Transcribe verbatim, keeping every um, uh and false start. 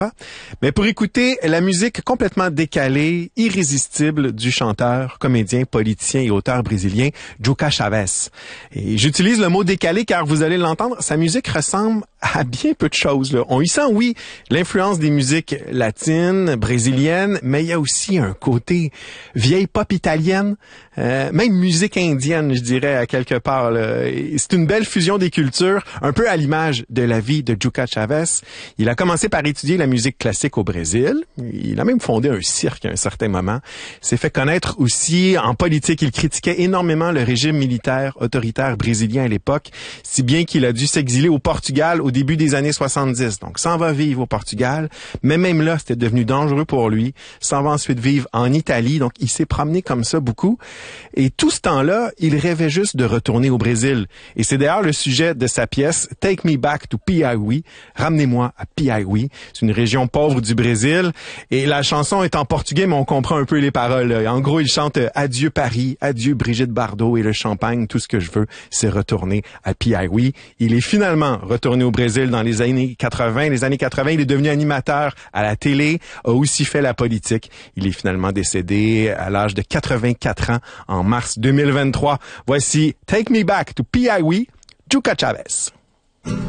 Mais pour écouter la musique complètement décalée, irrésistible du chanteur, comédien, politicien et auteur brésilien Juca Chavez. Et j'utilise le mot décalé car vous allez l'entendre, sa musique ressemble à bien peu de choses, là. On y sent, oui, l'influence des musiques latines, brésiliennes, mais il y a aussi un côté vieille pop italienne, euh, même musique indienne, je dirais, à quelque part, là. C'est une belle fusion des cultures, un peu à l'image de la vie de Juca Chavez. Il a commencé par étudier la musique classique au Brésil. Il a même fondé un cirque à un certain moment. Il s'est fait connaître aussi en politique. Il critiquait énormément le régime militaire autoritaire brésilien à l'époque, si bien qu'il a dû s'exiler au Portugal au début des années soixante-dix. Donc, s'en va vivre au Portugal, mais même là, c'était devenu dangereux pour lui. S'en va ensuite vivre en Italie. Donc, il s'est promené comme ça beaucoup. Et tout ce temps-là, il rêvait juste de retourner au Brésil. Et c'est d'ailleurs le sujet de sa pièce « Take Me Back to Piauí ». Ramenez-moi à Piauí. C'est une région pauvre du Brésil. Et la chanson est en portugais, mais on comprend un peu les paroles. En gros, il chante « Adieu Paris, adieu Brigitte Bardot et le champagne. Tout ce que je veux, c'est retourner à Piauí ». Il est finalement retourné au Brésil dans les années quatre-vingt. Les années quatre-vingt, il est devenu animateur à la télé, a aussi fait la politique. Il est finalement décédé à l'âge de quatre-vingt-quatre ans en mars deux mille vingt-trois. Voici « Take Me Back to Piauí », Juca Chavez.